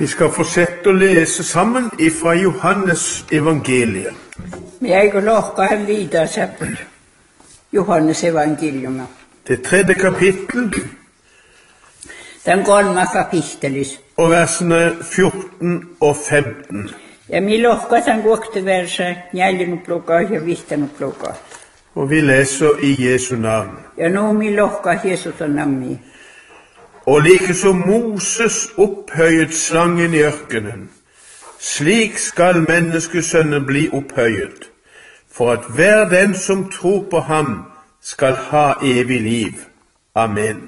Vi skal fortsette å lese sammen fra Johannes evangeliet. Jeg vil lukka videre til Johannes evangelium. Det 3. kapittel Den kolme kapittelis. og versene 14 og 15. Ja mi lukka den kokte verset 4 ja 15. Og vi leser i Jesu navn. Ja nå mi lukka Jesus navn. Og like som Moses opphøyet slangen i ørkenen, slik skal menneskesønnen bli opphøyet, for at hver den som tror på ham skal ha evig liv. Amen.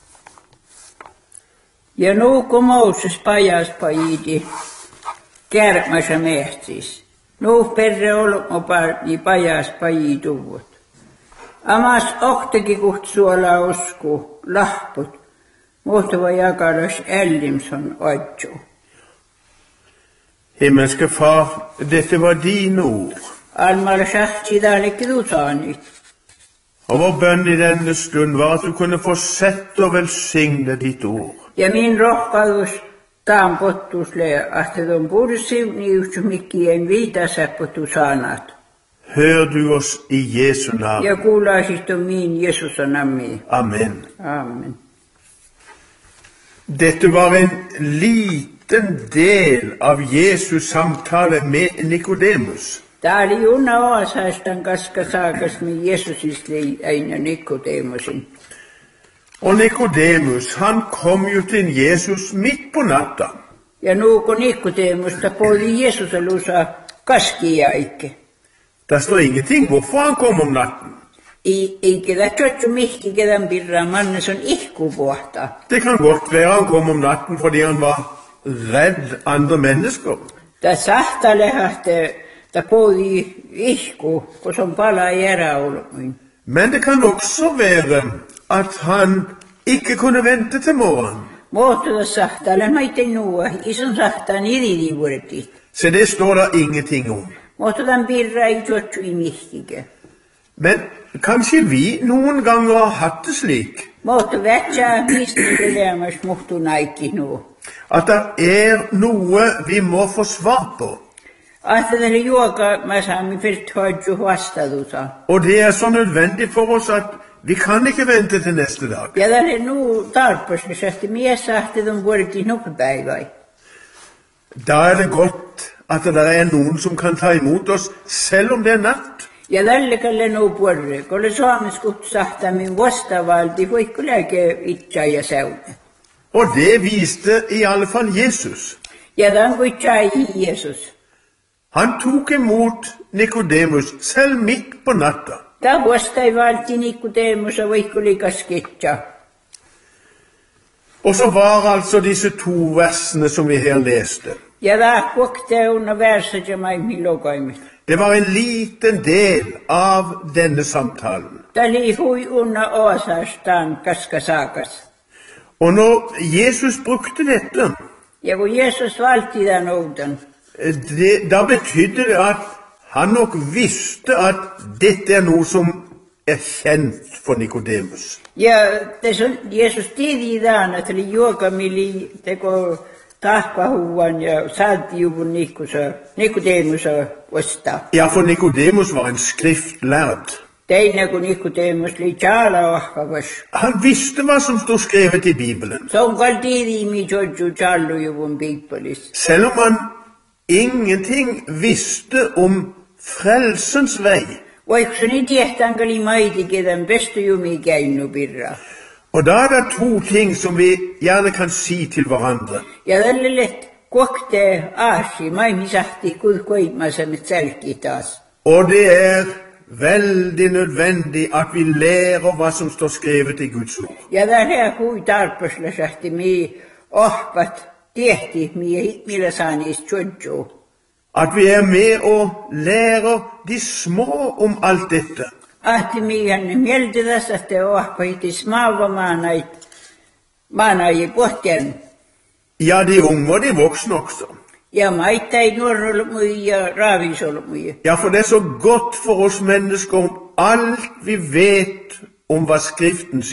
Ja nu kun Moses pajas pajidi, kärmässä mehtis. Nu perre olmoparni pajas pajiduvut. Amas ohtegi kutsuola usku lahput, muutava jakalas Ellimson oitju. Himmelske Far, dette var dine ord. Almar sahti dalik dutanit. Og vår bønn i denne stund var at du kunne fortsette å velsigne ditt ord. Ja min rohkaus taan pottusle, att on pursivni yhtä mikien viitasappotu sanat. Hør du oss i Jesu navn. Ja kuulaisit on min Jesus nami. Amen. Amen. Dette var en liten del av Jesus samtale med Nikodemus. Tämä oli Juna Oasaistan kaska saakas min Jesusisli aina Nikodemusin. Og Nikodemus, han kom jo til Jesus midt på natta. Ja nu kun Nikodemusta poili Jesus alusa kaskiaikke. Der står ingenting hvorfor han kom om natten. Eikä tämä tjotsu mihki kedan pirra manneson ihkupuhta. Det kan godt være han kom om natten fordi han var redd andre mennesker. Tämä sahtale hahte, tämä poili ihku, kun se on pala järäulmuin. Men det kan også være at han ikke kunne vente til morgen. Muotoda sahtale maite nuua, ison sahtaan iridivuudetit. Så det står der ingenting om. Muotodan pirra ei tjotsu i mihkike. Men kanskje vi noen ganger har hatt det slik Muoto vätsää mistelemas muhtu naikki nu. at det noe vi må få svar på. Ajattelen juoka mä saamme firthoidju vastaduta. Og det så nødvendig for oss at vi kan ikke vente til neste dag. Ja tälle nu tarpeellisesti mies sahtedun vuorti nukpäivai. Da det godt at det noen som kan ta imot oss selv om det natt. Ja tälle kalle nu puorre, kolle suomiskut sahtamin vastavalti voikkuläke itcha ja säune. Og det viste i alle fall Jesus. Ja tämän kuitsai Jesus. Han tok imot Nikodemus selv midt på natta. Tämä vastaivalti Nikodemus ja voikkulikas kitcha. Og så var altså disse to versene som vi her leste. Ja tämä kokte unna verset ja maimi lokaimit. Det var en liten del av denne samtalen. Tämä oli hui unna oasastaan kaska saakas. Og når Jesus brukte dette, Ja kun Jesus valti tämän uuden. da betydde det at han nok visste at dette noe som kjent for Nikodemus. Ja tässä on Jesus tiedi tämän, että oli juokamili teko tahpahuvan ja saatijuvun Nikodemusa vastaa. Ja, for Nikodemus var en skriftlærd. Teine kun Nikodemus oli tjala ahkavas. Han visste hva som stod skrevet i Bibelen. Se on kai tiedi mi jodju tjallujuvun Bibelissa. Selv om han ingenting visste om frelsens vei. Vaikka ni tietään kali maiti kedan pestujumi käynyt pirra. Og da det to ting som vi gjerne kan si til hverandre. Ja tälle lett kokte aasi, maimi sahti kuikoimassa mit sälki taas. Og det veldig nødvendig at vi lærer hva som står skrevet i Guds ord. Ja tämä hui tarpeella sahti mi ohpat tiehti mi millä saanis jodju. At vi med og lærer de små om alt dette. Ahti mihän mieltytäs, että ohpaiti smaava maanai pohtian. Ja, de unge og de voksne også. Ja maittai nuorolmui ja raavisolmui. Ja, for det så godt for oss mennesker om alt vi vet om hva Skriften sier.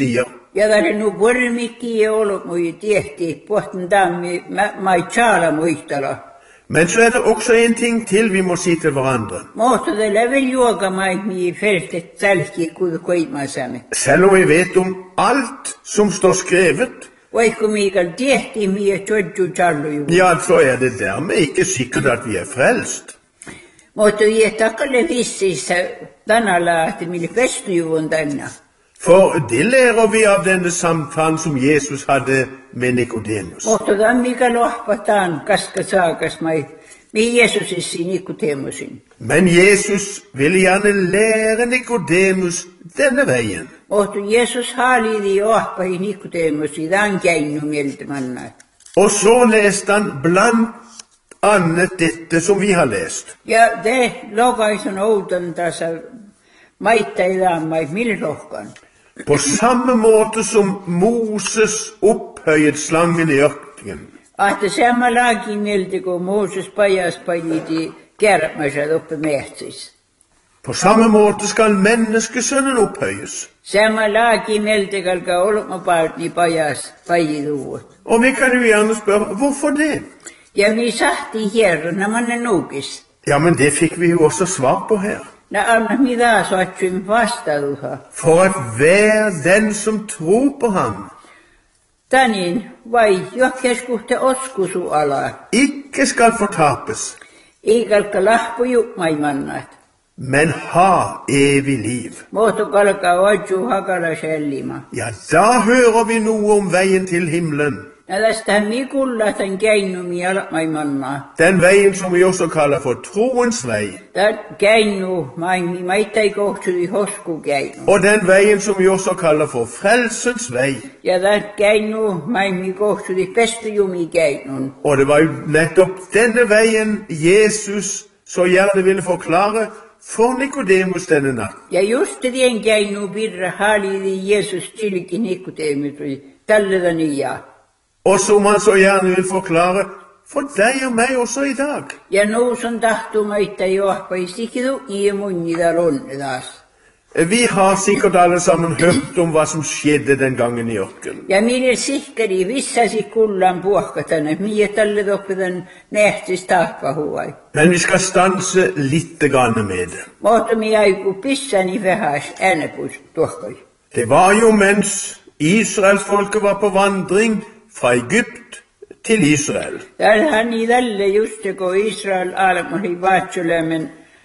Ja där nu pormikki ollut mui tehti pohten dammi mai tjala muistala. Men så er det også en ting til vi må si til hverandre. Måtte det level juoga mai mi feltet tälki kudu koitmasami. Selv om vi vet om alt som står skrevet, Vaikka miikal tehti mi tjodju tjallu. ja, så er det dermed ikke sikkert at vi er frelst. Mutta vietakalle vississä tänällä, että mille festujuvun tänne. For det lærer vi av denne samtalen som Jesus hadde med Nikodemus. Mutta tämän mikä lohpataan kaska saakas mai, mi Jesusissi Nikodemusin. Men Jesus ville gjerne lære Nikodemus denne veien. Mutta Jeesus haalidi lohpai Nikodemusi, tämän käinnu mieltä manna. Og så leste han blant annet dette som vi har lest. Ja det lokaisun outon tässä maittaitaan mai mille lohkan. På samme måte som Moses opphøyet slangen i ørkenen, Ahte sama laki mieltä, kun Mooses pajas pajiti kärmäsät oppe mehtsis. på samme måte skal menneskesønnen opphøyes. Sama laki mieltä, kalka olmapaatni pajas pajiduut. Og vi kan jo gjerne spørre, hvorfor det? Ja vi sahti herran, när man är nogis. Ja, men det fikk vi jo også svar på her. När annars mitä saatsin vastauha. For at hver den som tror på ham, Tanin vai johkeskuhte oskusu ala. ikke skal fortapes, Ikalka lahpu jukmaimannat. men ha evig liv. Muoto kalka oju hakala sellima. Ja, da hører vi noe om veien til himmelen. Ja tästä mikulla tämän käinnumi almaimanna. Den veien som vi også kaller for troens vei. Tää käinnu maimi maittai kohtsui hosku käinnu. Og den veien som vi også kaller for frelsens vei. Ja tää käinnu maimi kohtsui pestujumi käinnun. Og det var jo nettopp denne veien Jesus så gjerne ville forklare for Nikodemus denne natt. Ja just den käinnu pirra halidi Jeesus tilki Nikodemusui tälleda nia. Og som han så gjerne vil forklare for deg og meg også i dag. Ja nousun tahtu maittai johpai sikidu i munnida lonnedas. Vi har sikkert alle sammen hørt om hva som skjedde den gangen i ørkenen. Ja minä sihkari vissasi kullan puohkatana, mie tälle toppidan nähtis tahpahuai. Men vi skal stanse litt grann med det. Mutta mi aiku pissani vähäs äänepus tuohkai. Det var jo mens Israelsfolket var på vandring fra Egypt til Israel. Tällähän i tälle just kun Israel almoi vaatsulämmen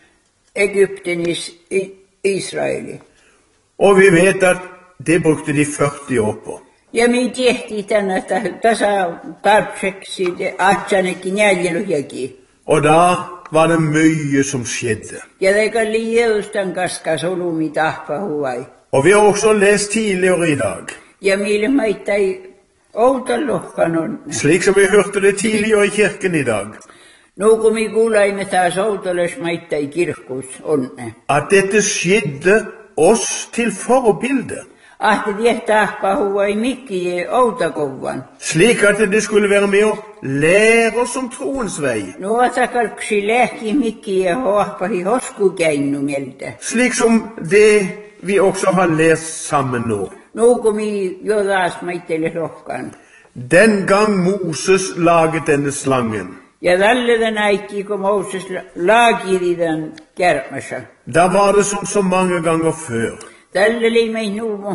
Egyptenis Israeli. Og vi vet at det brukte de 40 år på. Ja mi tehti tänä tasa tarpseksi atsanekin jäljelyjäkin. Og da var det mye som skjedde. Ja det kalli Jeustan kaskas olumi tahpahuai. Og vi har også lest tidligere i dag, Ja mille maittai outallohkan on. slik som vi hørte det tidligere i kirken i dag, No kun mi kuulaimme taas outoles maittai kirkkus onne. at dette skjedde oss til forbilde, Ahte tiehtähpahuai mikki outakovan. slik at det skulle være med å lære oss om troens vei, No atakalksi lähki mikki ja hoahpahi hosku käinnu mieltä. slik som det vi også har lest sammen nå. No kun mi jo taas maittele lohkan. Den gang Moses laget denne slangen, Ja tälle den äikki kun Moses laagiri den kärmässä. da var det som så mange ganger før. Tälle li mei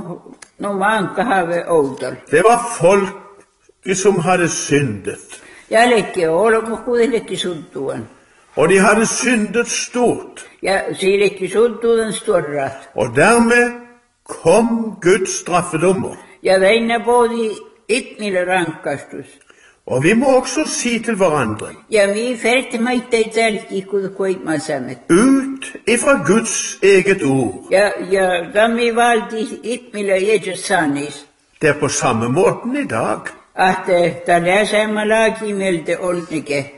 no maanka have outal. Det var folket som hadde syndet, Jälkeen olemme kuitenkin suntuan. og de hadde syndet stort. Ja siillekin suntuuden storrat. Og dermed kom Guds straffedommer. Ja veinä poodi itmille rankastus. Og vi må også si til hverandre, Ja mi färti maittai tälki kun koitmasamet. ut ifra Guds eget ord. Ja tammi valti itmille jeesussanis. Det er på samme måten i dag. Ahte tällä sama laki mieltä olnike.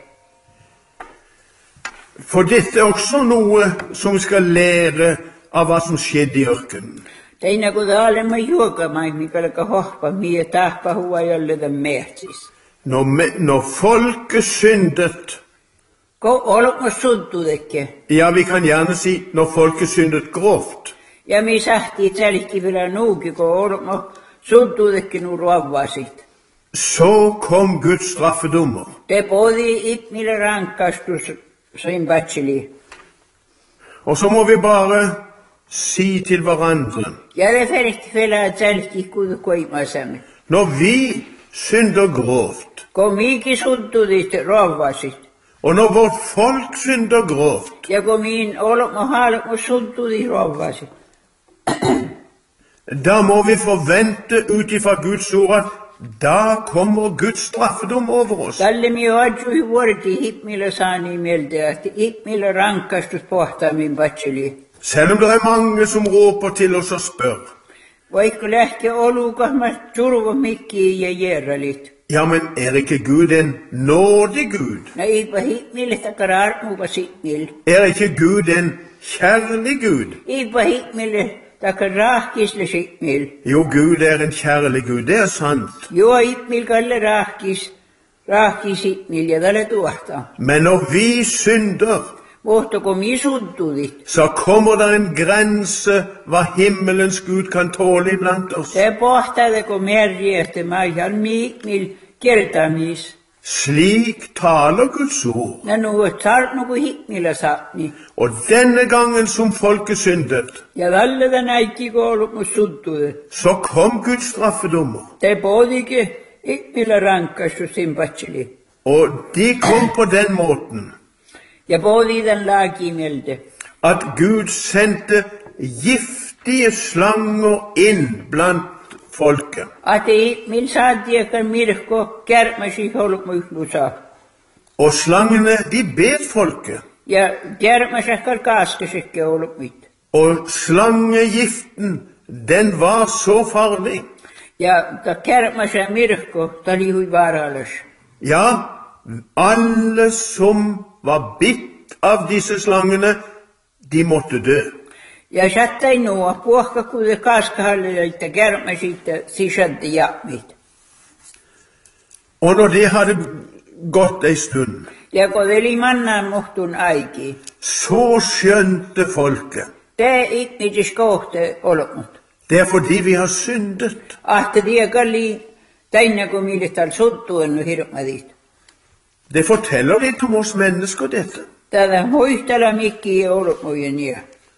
For dette er også noe som vi skal lære av hva som skjedde i ørkenen. Teina kun olemme juokamaan, mikä hohpa mie tahpa huva jolle den mehtsis. Når folket syndet, Ko olemme suntudekke. ja, vi kan gjerne si når folket syndet grovt, Ja mi sahti tälki vielä nuuki, kun olemme suuttuud ikke nu rovvasit. Så kom Guds straffedommer. Te podi ipmille rankastus sin batsili. Og så må vi bare si til hverandre, Ja det ferti fela tälki kudu koimasami. når vi synder grovt, Kun miiki suuttuudit rovvasit. og når vårt folk synder grovt, Ja kun miin olmo haalmo suuttuudit rovvasit. da må vi forvente ut ifra Guds ord at da kommer Guds straffedom over oss. Tälle mi oadjui vuorti ipmille saani mieltä, että ipmille rankastus pohtaa min batsili. Selv om det er mange som råper til oss og spør, Vaikka lähtee olukahma survo mikki ja jerralit. ja, men er ikke Gud en nådig Gud? Na ipa hipmille takarar muka sipmille. Er ikke Gud en kjærlig Gud? Ipa hipmille takarahkisle sipmille. Jo, Gud er en kjærlig Gud, det er sant. Joo hipmille kalle rahkis sipmille ja tälle tuohta. Men når vi synder, Muhtako mi suuttuudit. så kommer det en grense hva himmelens Gud kan tåle iblant oss. Te pohtaadeko merji, että mä ihan miikmil kertamis. Slik taler Guds ord. Na nuo tarnuku hipmillä saapni. Og denne gangen som folket syndet, Ja tälle tän äikki kouluk mu suuttuudet. så kom Guds straffedommer. Te podike hipmillä rankastus sin batsili. Og de kom på den måten Ja podi tän laakimeltä. at Gud sendte giftige slanger inn blant folket. Ate hipmil saatiekar mirko kärmäsi holuk mu yhlusa. Og slangene, de bet folket. Ja kärmäsäkkar kaaskasikke holuk mit. Og slangegiften, den var så farlig. Ja ta kärmäsä mirko tali hui vaarallas. Ja, alle som var bitt av disse slangene, de måtte dø. Ja sattai nuo puhka kude kaaskahallilta kärmäsit sisälti jaapmit. Og når det hadde gått ei stund, Ja kun veli mannan muhtun aiki. så skjønte folket. Te iknitis kohte olmut. Det er fordi vi har syndet. Ahte tiekalli täinä kun millistal suttuennu hirmadit. Det forteller litt om oss mennesker, dette. Tätä muistella mikki olmujen ja.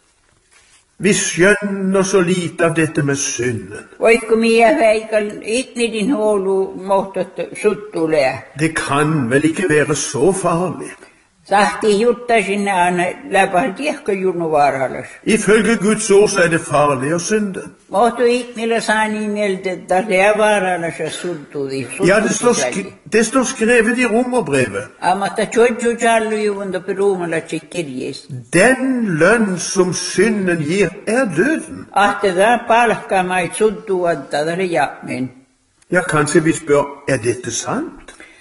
Vi skjønner så lite av dette med synden. Vaikka mie väikal iknidin huolu mohtot suttulea. Det kan vel ikke være så farlig. Sahti jutta sinne aina läpä tiekka junnu vaarallas. Ifølge Guds ord så er det farlig å synde. Mohtu iknillä saani mieltä, että lea vaarallas ja suttudi. Ja, det står skrevet i Romerbrevet. Amma tjodju challu juvunda perumalla kirjes. Den lønn som synden gir, er døden. Ahte tää palkkaa mait suttuadda tälle jaapmen. Ja, kanskje vi spør, er dette sant?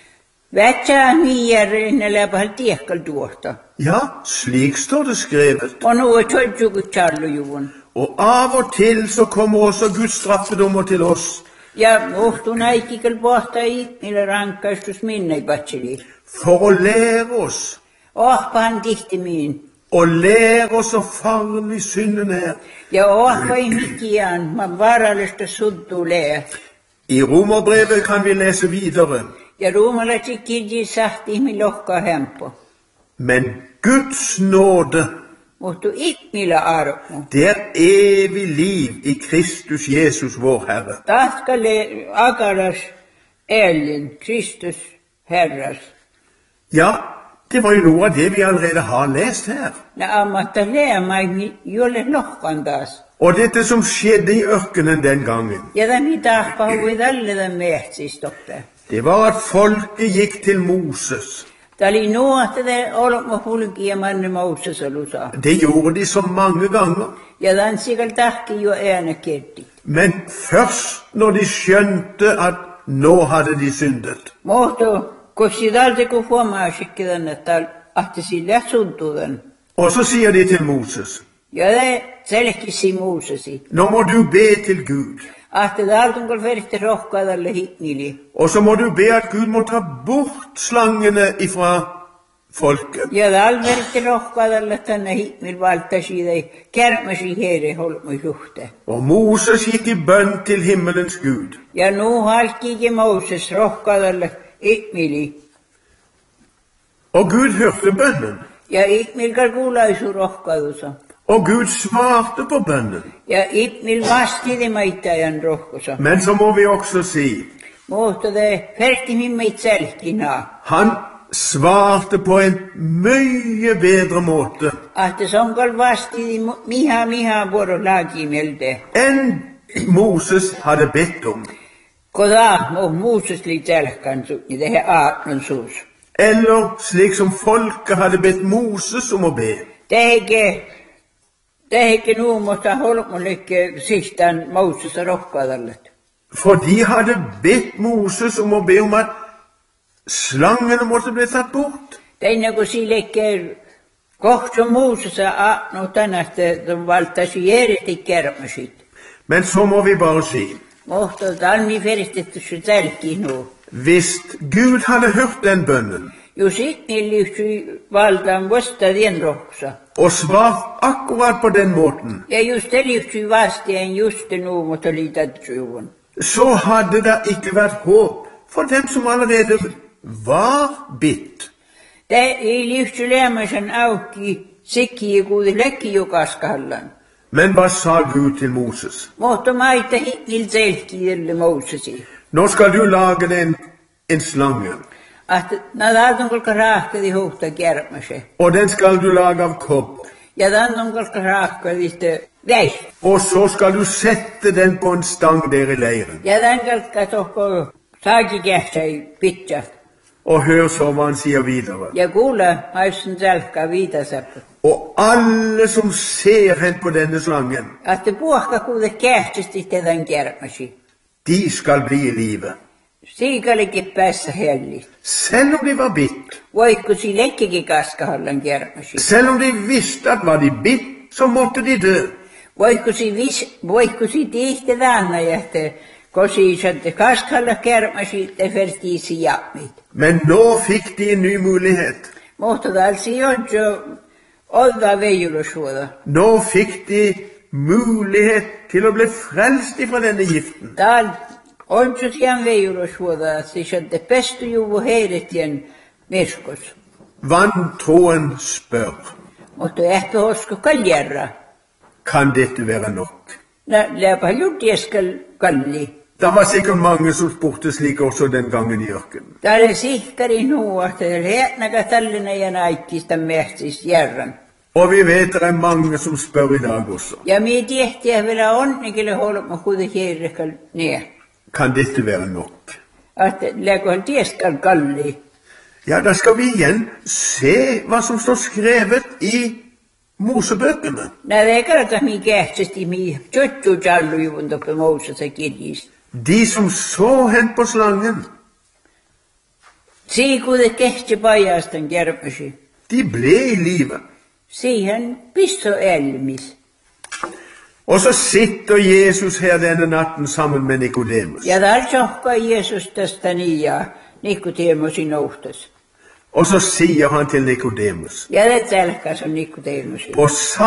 Vätsää miiärrinne läpä tiekkal tuosta. Ja, slik står det skrevet. Og nå tjodju challu juvun. Og av og til så kommer også Guds straffedommer til oss. Ja muhtun aikikal pohta iknillä rankastus minne batsili. For å lære oss. Ohpahan tihti miin. Og lære oss så farlig synden er. Ja ohpa ei mikian, man vaarallista suttulea. I Romerbrevet kan vi lese videre. Ja ruumalaiset kirji sahti ihmi lohkaa hempo. Men Guds nåde, Muhtu iknillä armu. det er evig liv i Kristus Jesus vår Herre. Tahkalle akaras ellen, Kristus herras. Ja, det var jo noe av det vi allerede har lest her. Na ammatta leamai jolle lohkan taas. Og dette som skjedde i ørkenen den gangen, Ja tämän tahpa hui tälle tämän mehtsistokta. det var at folket gikk til Moses. Tämä oli nuotta tämä olma hulki ja manne Moses alusa. Det gjorde de så mange ganger. Ja tämän sikal tahki jo ääne kerti. Men først når de skjønte at nå hadde de syndet, Mohto, kosi talde kun huomaasikke tänne, että ahti sillä suntuuden. og så sier de til Moses, Ja tämä selkisi Mosesi. nå må du be til Gud. Ahti taltun kun verti rohkaa tälle hinnili. Og så må du be at Gud må ta bort slangene ifra folket. Ja talverti rohkaadalla tänne himmel valtasi ei kärmäsi heere holmu juhte. Og Moses gikk i bønn til himmelens Gud. Ja nu halkigi Moses rohkaadalla himmeli. Og Gud hørte bønnen. Ja himmel kal kuulaisu rohkaadusa. Og Gud svarte på bønnen. Ja himmel vastidi maitajan rohkusa. Men så må vi også si, Mutta det färti mimmeit selkina. han svarte på en mye bedre måte Att det som kal vastidi miha vuoro lagimelde. enn Moses hadde bedt om. Koda Moses li selkan niin det här aatnon suus. Eller slik som folket hadde bedt Moses om å be. Tehke nu mutta holmulikke sistan Moses rohkaadallet. For de hadde bedt Moses om å be om at slangene måtte bli tatt bort. Teine kun silekkeer kohtu Moses aatno tänästä ton valtasi järjesti kermasit. Men så må vi bare si, Mutta talmi feristetty se selki nu. hvis Gud hadde hørt den bønnen, Jo sitten lyhtsyi valtaan vasta den rohsa. og svart akkurat på den måten, Ja just det lyhtsyi vastien just nu mutta liitatsuun. så hadde det ikke vært håp for dem som allerede var bitt. Det ei lyhtsyi lämmäsen auki sikki kuudi lekki jukaskahallan. Men hva sa Gud til Moses? Mutta maita himmel selki jälle Mosesi. Nå skal du lage deg en slange, Att nadadon kolka raahkadi huhta kermase. og den skal du lage av kobber. Ja dandon kolka raahkadi sitten väis. Og så skal du sette den på en stang der i leiren. Ja dan kolka tohko saagi kähtsai pitsat. Og hør så hva han sier videre. Ja kuule maisen selka viitasappu. Og alle som ser hen på denne slangen, Att puhka kuude kähtsesti tedan kermasi. de skal bli i live. Siikalikin päässä hellit. Selv om de var bitt, Voikko si lekkikin kaskahallan kermasi. selv om de visste at var de bitt, så måtte de dø. Voikko si tihti tänne jähte. Kosi satte kaskalla kermasi te fertiisi jammit. Men nå fikk de en ny mulighet. Mutta talsi jo olva veijulusvuoda. Nå fikk de mulighet til å bli frelst ifra denne giften. Tal on jo tien veijulusvuoda, siis satte pestu juvu heiretien meskos. Vantroen spør, Mutta ehkä hosko kaljerra. kan dette være nok? Läpä juttieskal kalli. Det var sikkert mange som spurte slik også den gangen i ørkenen. Täällä sihkari nuu, että heetnäkä tällainen ja naikkista mehtis järran. Og vi vet det er mange som spør i dag også. Ja mi tiehtiä vielä onnikille holma kuitenkin hierrekal nää. Kan dette være nok? Että läköhän tieskal kalli. Ja, da skal vi igjen se hva som står skrevet i Mosebøkene. Nää ei karata mi kähtsesti mi tjottu jallu juvun toppe Moosessa kirjis. De som så hen på slangen, Sii kuitenkin kehtsi pajastan kärpäsi. de ble i live. Siihen pisso elmis. Og så sitter Jesus her denne natten sammen med Nikodemus. Ja täällä sohkaa Jeesus tästä niia Nikodemusin nouhtas. Og så sier han til Nikodemus, Ja det selkäs on Nikodemusin. på